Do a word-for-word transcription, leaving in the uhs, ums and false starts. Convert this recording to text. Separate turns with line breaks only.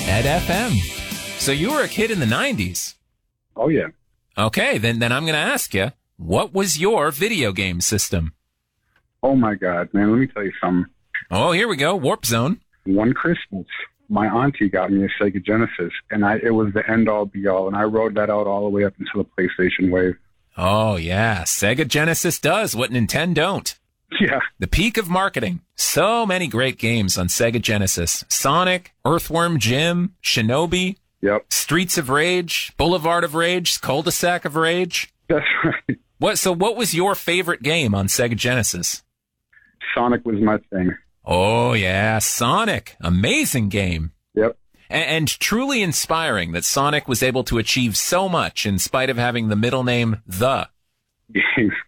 Ed F M. So you were a kid in the nineties.
Oh, yeah.
Okay, then, then I'm going to ask you, what was your video game system?
Oh, my God, man. Let me tell you something.
Oh, here we go. Warp Zone.
One Christmas, my auntie got me a Sega Genesis, and I it was the end-all, be-all, and I rode that out all the way up until the PlayStation Wave.
Oh, yeah. Sega Genesis does what Nintendo don't.
Yeah.
The peak of marketing. So many great games on Sega Genesis. Sonic, Earthworm Jim, Shinobi,
Yep.
Streets of Rage, Boulevard of Rage, Cul-de-sac of Rage.
That's right.
What? So what was your favorite game on Sega Genesis?
Sonic was my thing.
Oh, yeah. Sonic. Amazing game.
Yep.
And, and truly inspiring that Sonic was able to achieve so much in spite of having the middle name The.